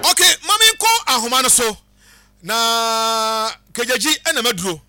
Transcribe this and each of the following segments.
Okay, mami nko ahoma no so na kejeji ena maduro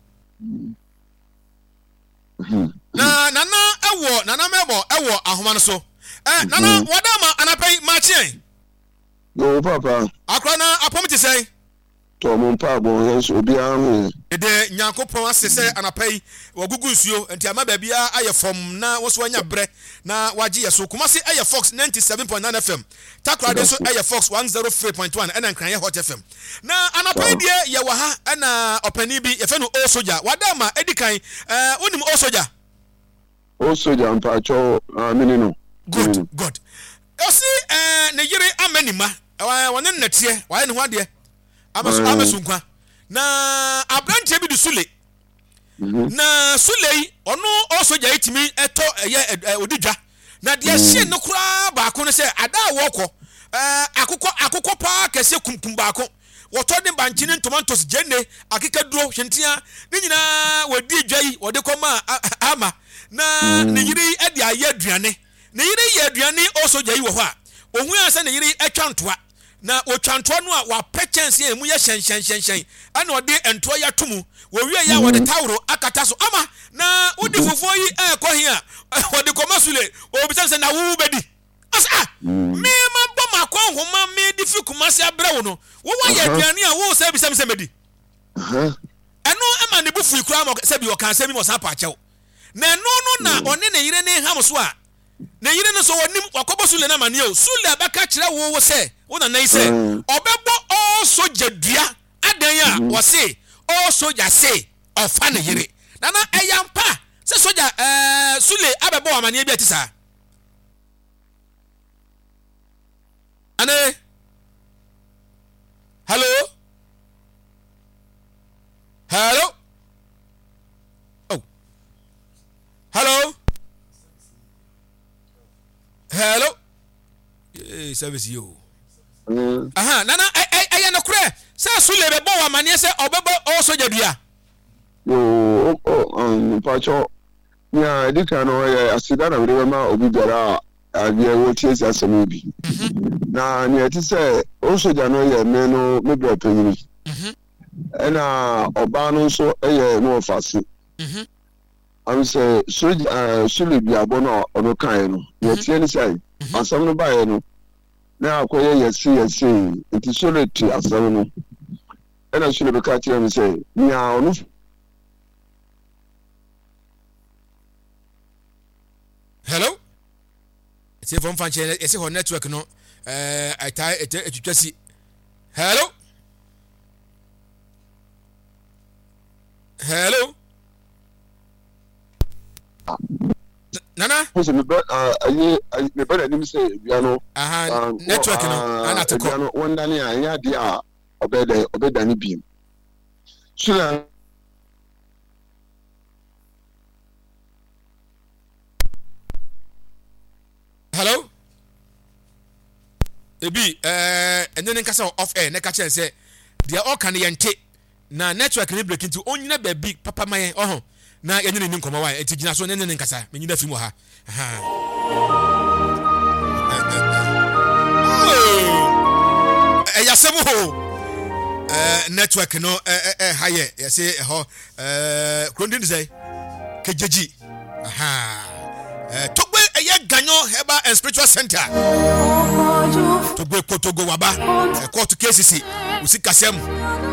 na nana mebo ewo ahoma no so nana wadama anapai machien no papa akra na apomti sei to mo pa bo yes obi anu de nyankopon asese anapai wagugu nsuo enti ama ba bia ayefom na wo so anya bre na waje yeso kumase aye Fox 97.9 FM takra de so aye Fox 103.1 ena nkran ye Hot FM na anapai de ye wa ha ena opani bi ye fe no o soja wadama edikan wonim o soja mpa cho amini no good osi ne yire amanima wone nnatie waye ne ho ade amasunkwa na abrantie bi du sule na sule ono osoja itimi eto eye odidwa na de hye no kura baako no se ada woko akokɔ pa kese kumkum baako woto de banchine tomatoes jenne akekaduro hwentia ne nyina wadi dwai wode kɔma ama na ne yiri ade aye aduane ne yiri ye aduane osoja yi wo ho a ohun asa ne yiri atwantoa na otwantoa no a wa pechense emu ye hyen ana ode entoa ya tomu wo wie ya wode tawro akata so ama na udi fofo yi ekohia wode komasule obisanse na wu bedi asa me ma bɔ ma kwa homa me di fi kumase abra wo no wo wa ya aduane a wo se bisam medi eno ema ne bufu ikura mo se bi o kan se mi mo sa pa chew na no na one ne yire ne ham so a na yire no so wonim wakobo sule na mane o sule abaka kire wo se wona nan se obebo o soja dua adan a wo se o soja se ofa ne yire na eyampa se soja sule abebo amane bi atisa ane hello oh hello service you nana aya no kure sa sule bebo wa mane se obebo o soja dua pacho ya dika no asida na wele ma obi biara abia wo tie si asem bi na ne ati se o soja no ye me no me bro panyi na oba no so eye no ofase am se soja sule bia bo no ono kan no ye tie ni sai asem no ba ye no na akoye yesi nti sule ti asem no ena sule be ka tie mi se nya onu hello it's from fanche ese ho network no atai etwasi hello nana so me be me be ni say bia no network no ana to ko no wonda ni anya dia obeda ni bi sula hello ebi enen nkasa off air na ka chen say dia all kan yente na network ni break into onyina ba bi papa mayen oho na yenye ni nkoma wa enti gina so enen nkasa menyina fi mu ha yasemu ho network no haye yase ho krondin say kejeji togbe eye ganyo heba and spiritual center togbe kotogo waba court cases usikasem